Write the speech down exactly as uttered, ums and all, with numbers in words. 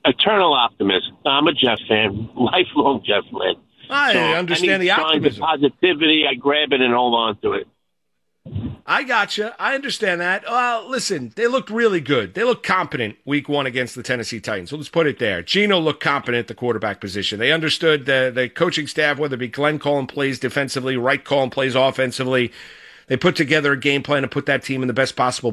eternal optimist. I'm a Jeff fan, lifelong Jeff fan. I so understand the optimism. Positivity, I grab it and hold on to it. I gotcha. I understand that. Uh, listen, they looked really good. They looked competent week one against the Tennessee Titans. So let's put it there. Geno looked competent at the quarterback position. They understood the, the coaching staff, whether it be Glenn calling plays defensively, Wright calling plays offensively. They put together a game plan to put that team in the best possible